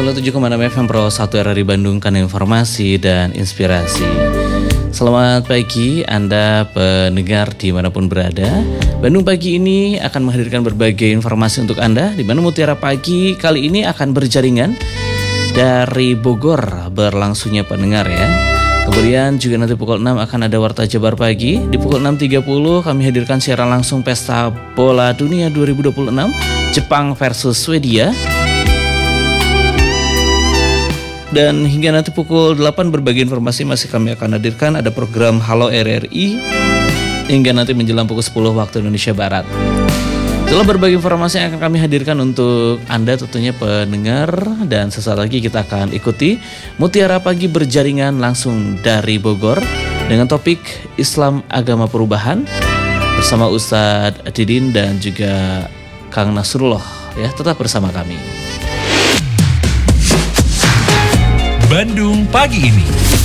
97,6 FM Pro 1 RRI Bandung, karena informasi dan inspirasi. Selamat pagi Anda pendengar dimanapun berada. Bandung Pagi ini akan menghadirkan berbagai informasi untuk Anda. Di mana Mutiara Pagi kali ini akan berjaringan dari Bogor berlangsungnya pendengar ya. Kemudian juga nanti pukul 6 akan ada Warta Jabar Pagi. Di pukul 6.30 kami hadirkan siaran langsung Pesta Bola Dunia 2026 Jepang versus Swedia. Dan hingga nanti pukul 8 berbagai informasi masih kami akan hadirkan. Ada program Halo RRI hingga nanti menjelang pukul 10 waktu Indonesia Barat. Setelah berbagai informasi yang akan kami hadirkan untuk Anda tentunya pendengar. Dan sesaat lagi kita akan ikuti Mutiara Pagi berjaringan langsung dari Bogor dengan topik Islam Agama Perubahan bersama Ustadz Didin dan juga Kang Nasrullah ya. Tetap bersama kami. Bandung Pagi ini